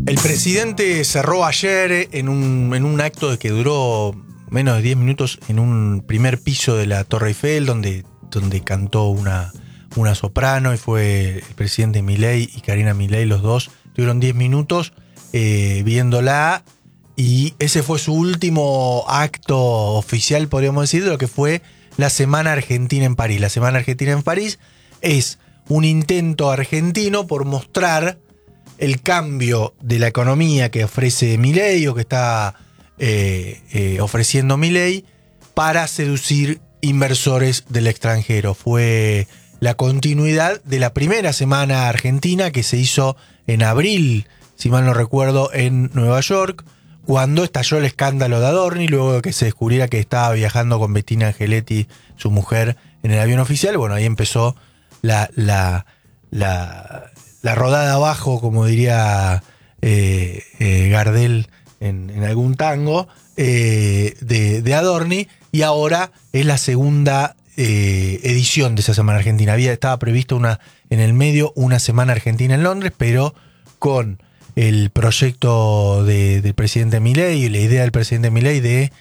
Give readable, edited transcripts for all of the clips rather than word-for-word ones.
El presidente cerró ayer en un acto que duró menos de 10 minutos en un primer piso de la Torre Eiffel, donde cantó una soprano, y fue el presidente Milei y Karina Milei, los dos. Tuvieron 10 minutos viéndola, y ese fue su último acto oficial, podríamos decir, de lo que fue la Semana Argentina en París. La Semana Argentina en París es un intento argentino por mostrar el cambio de la economía que ofrece Milei, o que está ofreciendo Milei, para seducir inversores del extranjero. Fue la continuidad de la primera Semana Argentina, que se hizo en abril, si mal no recuerdo, en Nueva York, cuando estalló el escándalo de Adorni, luego de que se descubriera que estaba viajando con Bettina Angeletti, su mujer, en el avión oficial. Bueno, ahí empezó la rodada abajo, como diría Gardel en algún tango, de Adorni, y ahora es la segunda edición de esa Semana Argentina. Estaba previsto en el medio una Semana Argentina en Londres, pero con el proyecto del presidente Milei y la idea del presidente Milei de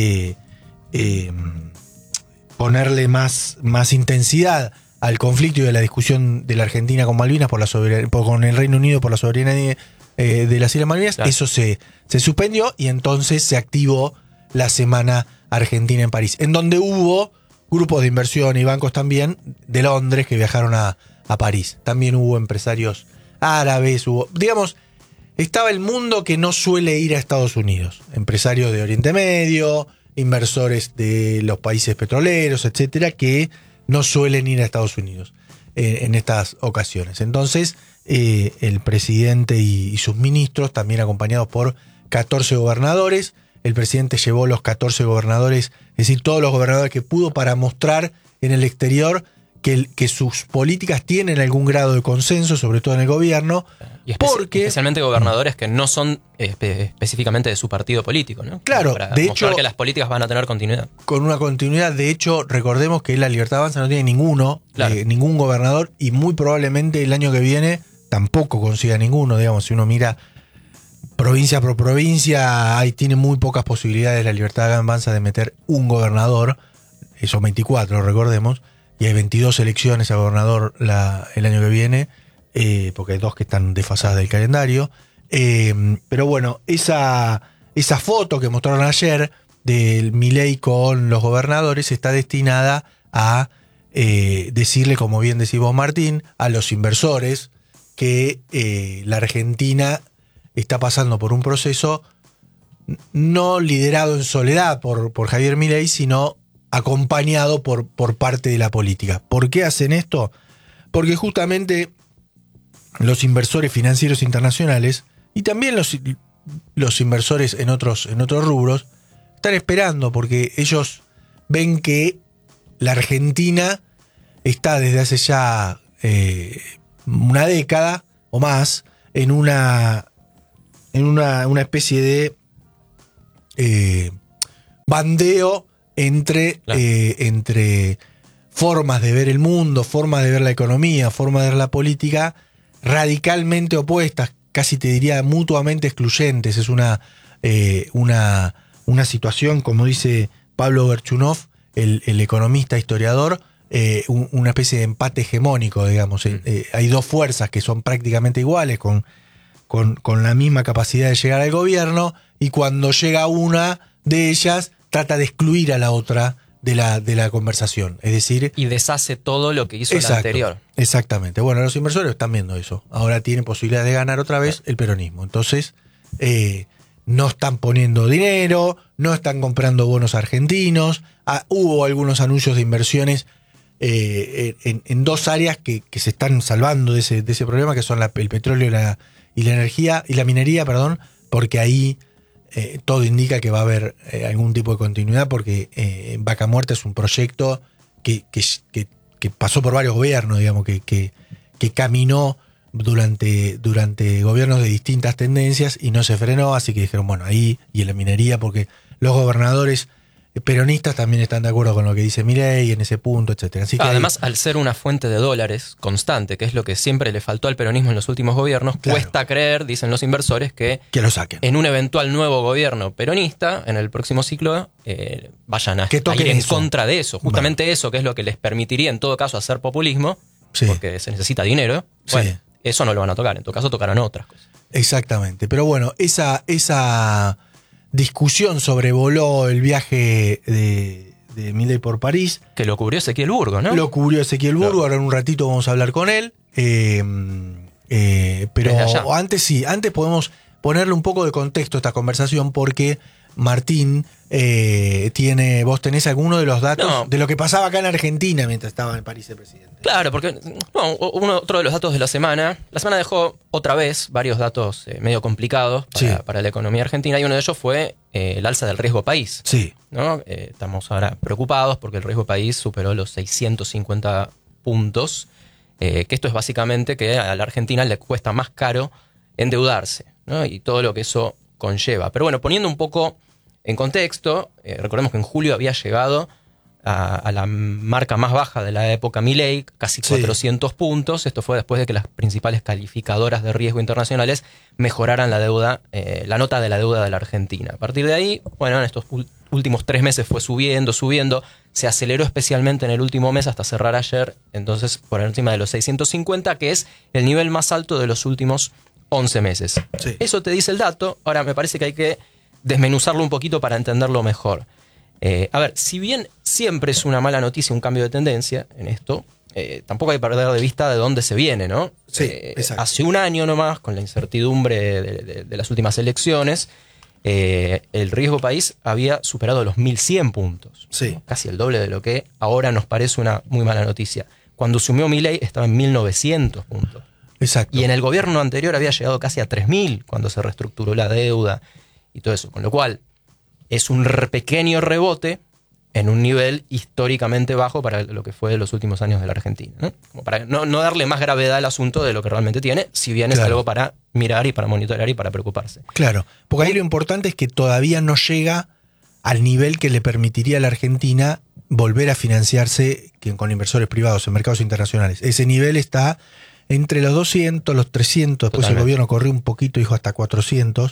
ponerle más intensidad al conflicto y a la discusión de la Argentina con Malvinas con el Reino Unido por la soberanía de las Islas Malvinas, claro. Eso se suspendió, y entonces se activó la Semana Argentina en París, en donde hubo grupos de inversión y bancos también de Londres que viajaron a París. También hubo empresarios árabes, estaba el mundo que no suele ir a Estados Unidos, empresarios de Oriente Medio, inversores de los países petroleros, etcétera, que no suelen ir a Estados Unidos en estas ocasiones. Entonces, el presidente y sus ministros, también acompañados por 14 gobernadores, el presidente llevó los 14 gobernadores, es decir, todos los gobernadores que pudo, para mostrar en el exterior que sus políticas tienen algún grado de consenso, sobre todo en el gobierno. Y especialmente gobernadores que no son específicamente de su partido político, ¿no? Claro, para de mostrar hecho, que las políticas van a tener continuidad. Con una continuidad. De hecho, recordemos que la Libertad Avanza no tiene ningún gobernador, y muy probablemente el año que viene tampoco consiga ninguno. Digamos, si uno mira provincia por provincia, ahí tiene muy pocas posibilidades la Libertad Avanza de meter un gobernador. Son 24, recordemos, y hay 22 elecciones a gobernador el año que viene, porque hay 2 que están desfasadas del calendario. Pero bueno, esa foto que mostraron ayer del Milei con los gobernadores está destinada a decirle, como bien decís vos, Martín, a los inversores que la Argentina está pasando por un proceso no liderado en soledad por Javier Milei, sino acompañado por parte de la política. ¿Por qué hacen esto? Porque justamente los inversores financieros internacionales, y también los inversores en otros rubros, están esperando, porque ellos ven que la Argentina está desde hace ya una década o más en una especie de bandeo entre formas de ver el mundo, formas de ver la economía, formas de ver la política radicalmente opuestas, casi te diría mutuamente excluyentes. Es una situación, como dice Pablo Verchunov, el economista historiador, una especie de empate hegemónico, digamos. Hay 2 fuerzas que son prácticamente iguales, con la misma capacidad de llegar al gobierno, y cuando llega una de ellas trata de excluir a la otra de la conversación. Es decir, y deshace todo lo que hizo la anterior. Exactamente. Bueno, los inversores están viendo eso. Ahora tienen posibilidad de ganar otra vez el peronismo. Entonces, no están poniendo dinero, no están comprando bonos argentinos. Hubo algunos anuncios de inversiones en 2 áreas que se están salvando de ese problema, que son el petróleo y la energía y la minería, porque ahí todo indica que va a haber algún tipo de continuidad, porque Vaca Muerta es un proyecto que pasó por varios gobiernos, digamos, que caminó durante gobiernos de distintas tendencias y no se frenó, así que dijeron, bueno, ahí, y en la minería, porque los gobernadores peronistas también están de acuerdo con lo que dice Milei en ese punto, etcétera. Así que además, al ser una fuente de dólares constante, que es lo que siempre le faltó al peronismo en los últimos gobiernos, cuesta creer, dicen los inversores, que lo saquen. En un eventual nuevo gobierno peronista, en el próximo ciclo, vayan a ir en contra de eso. Justamente eso, que es lo que les permitiría en todo caso hacer populismo, porque se necesita dinero. Bueno, eso no lo van a tocar, en todo caso tocarán otras cosas. Exactamente, pero bueno, esa discusión sobrevoló el viaje de Milei por París. Que lo cubrió Ezequiel Burgo, ¿no? Lo cubrió Ezequiel Burgo, ahora en un ratito vamos a hablar con él. Pero antes podemos ponerle un poco de contexto a esta conversación porque Martín, vos tenés alguno de los datos de lo que pasaba acá en Argentina mientras estaba en París el presidente. Claro, porque otro de los datos de la semana dejó otra vez varios datos medio complicados para la economía argentina, y uno de ellos fue el alza del riesgo país. Sí. ¿No? Estamos ahora preocupados porque el riesgo país superó los 650 puntos, que esto es básicamente que a la Argentina le cuesta más caro endeudarse, ¿no? Y todo lo que eso conlleva. Pero bueno, poniendo un poco en contexto, recordemos que en julio había llegado a la marca más baja de la época Milei, casi 400 puntos. Esto fue después de que las principales calificadoras de riesgo internacionales mejoraran la deuda, la nota de la deuda de la Argentina. A partir de ahí, bueno, en estos últimos 3 meses fue subiendo, se aceleró especialmente en el último mes hasta cerrar ayer, entonces por encima de los 650, que es el nivel más alto de los últimos 11 meses. Sí. Eso te dice el dato. Ahora me parece que hay que desmenuzarlo un poquito para entenderlo mejor. A ver, si bien siempre es una mala noticia un cambio de tendencia en esto, tampoco hay que perder de vista de dónde se viene, ¿no? Sí, exacto. Hace un año nomás, con la incertidumbre de las últimas elecciones, el riesgo país había superado los 1.100 puntos. Sí. ¿No? Casi el doble de lo que ahora nos parece una muy mala noticia. Cuando asumió Milei estaba en 1.900 puntos. Exacto. Y en el gobierno anterior había llegado casi a 3.000 cuando se reestructuró la deuda y todo eso. Con lo cual, es un pequeño rebote en un nivel históricamente bajo para lo que fue de los últimos años de la Argentina, ¿no? Como para no darle más gravedad al asunto de lo que realmente tiene, si bien es algo para mirar y para monitorear y para preocuparse. Claro, porque ahí lo importante es que todavía no llega al nivel que le permitiría a la Argentina volver a financiarse con inversores privados en mercados internacionales. Ese nivel está entre los 200, los 300, después el gobierno corrió un poquito, dijo hasta 400.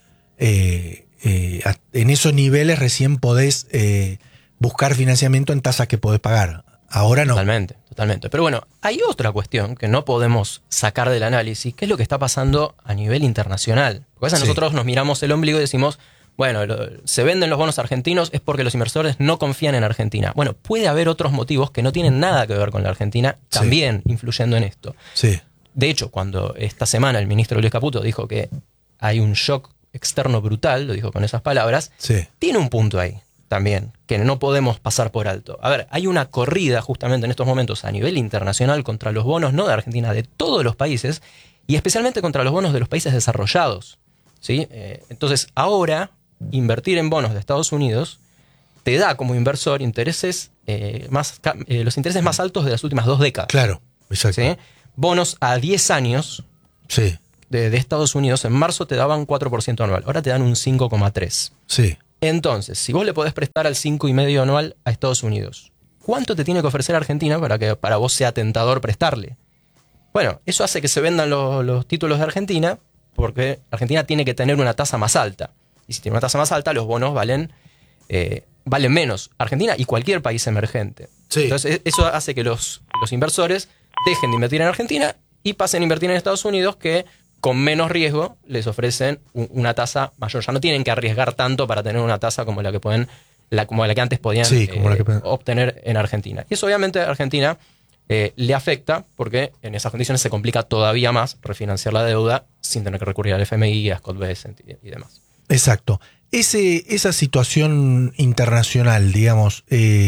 En esos niveles recién podés buscar financiamiento en tasas que podés pagar. Ahora no. Totalmente. Pero bueno, hay otra cuestión que no podemos sacar del análisis, que es lo que está pasando a nivel internacional. Porque a veces nosotros nos miramos el ombligo y decimos, bueno, se venden los bonos argentinos es porque los inversores no confían en Argentina. Bueno, puede haber otros motivos que no tienen nada que ver con la Argentina también influyendo en esto. Sí. De hecho, cuando esta semana el ministro Luis Caputo dijo que hay un shock externo brutal, lo dijo con esas palabras, tiene un punto ahí también, que no podemos pasar por alto. A ver, hay una corrida justamente en estos momentos a nivel internacional contra los bonos, no de Argentina, de todos los países, y especialmente contra los bonos de los países desarrollados, ¿sí? Entonces, ahora, invertir en bonos de Estados Unidos te da como inversor intereses los intereses más altos de las últimas 2 décadas. Claro, exacto. ¿Sí? Bonos a 10 años de Estados Unidos en marzo te daban 4% anual, ahora te dan un 5,3%. Sí. Entonces, si vos le podés prestar al 5,5% anual a Estados Unidos, ¿cuánto te tiene que ofrecer Argentina para que para vos sea tentador prestarle? Bueno, eso hace que se vendan los títulos de Argentina, porque Argentina tiene que tener una tasa más alta. Y si tiene una tasa más alta, los bonos valen menos. Argentina y cualquier país emergente. Sí. Entonces, eso hace que los inversores dejen de invertir en Argentina y pasen a invertir en Estados Unidos, que con menos riesgo les ofrecen una tasa mayor. Ya no tienen que arriesgar tanto para tener una tasa como la que antes podían obtener en Argentina. Y eso obviamente a Argentina le afecta, porque en esas condiciones se complica todavía más refinanciar la deuda sin tener que recurrir al FMI, a Scott Bessent y demás. Exacto. Esa situación internacional, digamos,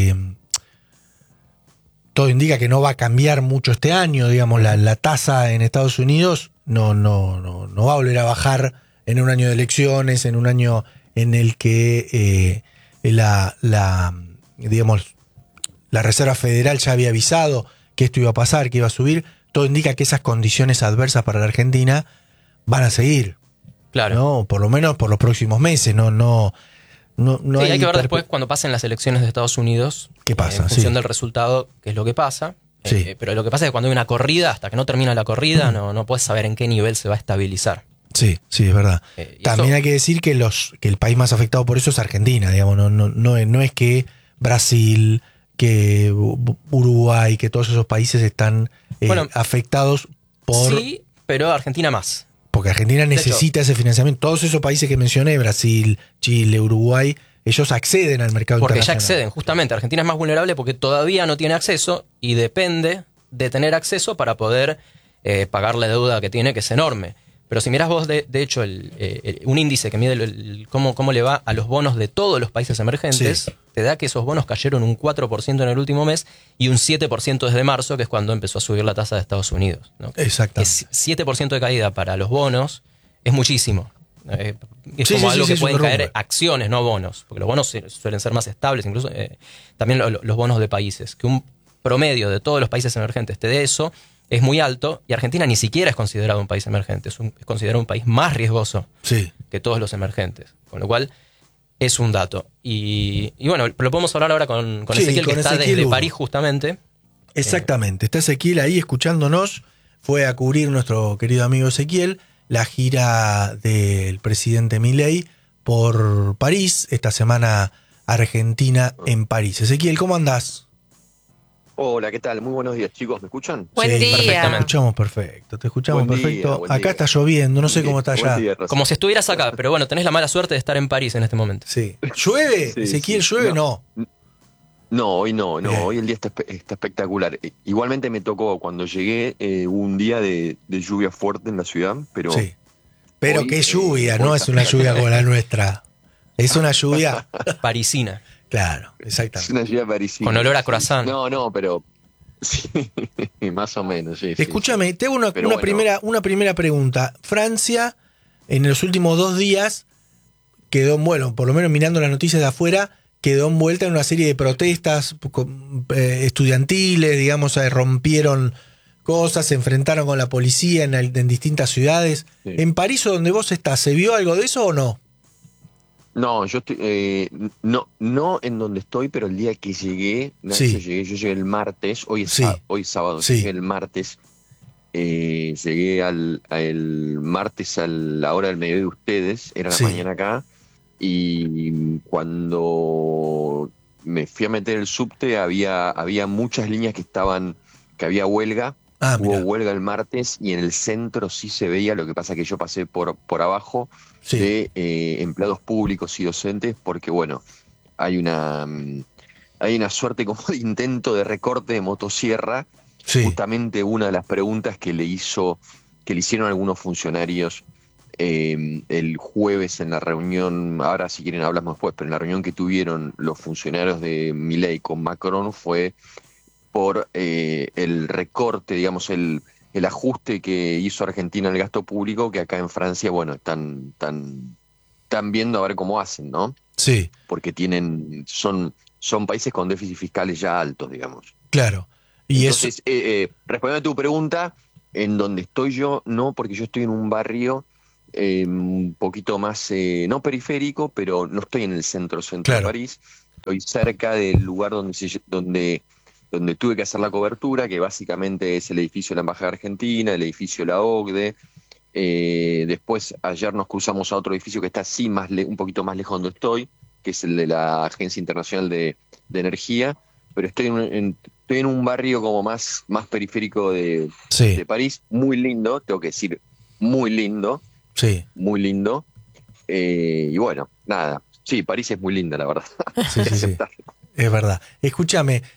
todo indica que no va a cambiar mucho este año, digamos, la tasa en Estados Unidos no va a volver a bajar en un año de elecciones, en un año en el que la Reserva Federal ya había avisado que esto iba a pasar, que iba a subir. Todo indica que esas condiciones adversas para la Argentina van a seguir. Claro. ¿No? Por lo menos por los próximos meses. No No sí, hay que ver después cuando pasen las elecciones de Estados Unidos. ¿Qué pasa? En función del resultado, qué es lo que pasa. Sí. Pero lo que pasa es que cuando hay una corrida, hasta que no termina la corrida, no puedes saber en qué nivel se va a estabilizar. Sí, es verdad. También hay que decir que el país más afectado por eso es Argentina, digamos. No es que Brasil, que Uruguay, que todos esos países están afectados por... Sí, pero Argentina más. Porque Argentina necesita ese financiamiento. Todos esos países que mencioné, Brasil, Chile, Uruguay, ellos acceden al mercado internacional. Porque ya acceden, justamente. Argentina es más vulnerable porque todavía no tiene acceso y depende de tener acceso para poder pagar la deuda que tiene, que es enorme. Pero si mirás vos, de hecho, un índice que mide cómo le va a los bonos de todos los países emergentes, te da que esos bonos cayeron un 4% en el último mes y un 7% desde marzo, que es cuando empezó a subir la tasa de Estados Unidos, ¿no? Exactamente. 7% de caída para los bonos es muchísimo. Es como algo que pueden caer acciones, no bonos, porque los bonos suelen ser más estables, incluso también los bonos de países. Que un promedio de todos los países emergentes te dé eso es muy alto, y Argentina ni siquiera es considerado un país emergente, es considerado un país más riesgoso que todos los emergentes, con lo cual es un dato. Y bueno, lo podemos hablar ahora con Ezequiel, que está desde París justamente. Exactamente, está Ezequiel ahí escuchándonos, fue a cubrir nuestro querido amigo Ezequiel la gira del presidente Milei por París, esta semana Argentina en París. Ezequiel, ¿cómo andás? Hola, ¿qué tal? Muy buenos días, chicos. ¿Me escuchan? Buen día. Perfectamente. Te escuchamos perfecto. Acá está lloviendo, no sé cómo está allá. Como si estuvieras acá, pero bueno, tenés la mala suerte de estar en París en este momento. Sí. ¿Llueve? Ezequiel, ¿llueve? No. No, hoy no. Hoy el día está espectacular. Igualmente me tocó cuando llegué un día de lluvia fuerte en la ciudad, pero... Sí. Pero qué lluvia, no es una lluvia como la nuestra. Es una lluvia... parisina. Claro, exactamente. Es una lluvia parisina. Con olor a croissant. No, pero... Sí, más o menos, sí. Escúchame, tengo una primera pregunta. Francia, en los últimos 2 días, quedó, bueno, por lo menos mirando las noticias de afuera, quedó envuelta en una serie de protestas estudiantiles, digamos, rompieron cosas, se enfrentaron con la policía en distintas ciudades. Sí. ¿En París o donde vos estás, se vio algo de eso o no? No, yo estoy, no en donde estoy, pero el día que llegué, yo llegué el martes, hoy es sábado, llegué el martes, llegué el martes a la hora del mediodía de ustedes, era la mañana acá, y cuando me fui a meter el subte había muchas líneas que había huelga. Hubo huelga el martes y en el centro sí se veía, lo que pasa que yo pasé por abajo de empleados públicos y docentes, porque bueno, hay una suerte como de intento de recorte de motosierra. Justamente una de las preguntas que le hicieron algunos funcionarios el jueves en la reunión, ahora si quieren hablamos después, pero en la reunión que tuvieron los funcionarios de Milei con Macron fue por el recorte, digamos, el ajuste que hizo Argentina al gasto público, que acá en Francia, bueno, están viendo a ver cómo hacen, ¿no? Sí. Porque son países con déficits fiscales ya altos, digamos. Claro. Y entonces, respondiendo a tu pregunta, en donde estoy yo, no, porque yo estoy en un barrio un poquito más, no periférico, pero no estoy en el centro de París, estoy cerca del lugar donde tuve que hacer la cobertura, que básicamente es el edificio de la Embajada Argentina, el edificio de la OCDE. Después, ayer nos cruzamos a otro edificio que está así, un poquito más lejos donde estoy, que es el de la Agencia Internacional de Energía, pero estoy en un barrio como más periférico de París, muy lindo, tengo que decir, muy lindo. Sí. Muy lindo. Y bueno, nada. Sí, París es muy linda, la verdad. Sí. Es verdad. Escúchame,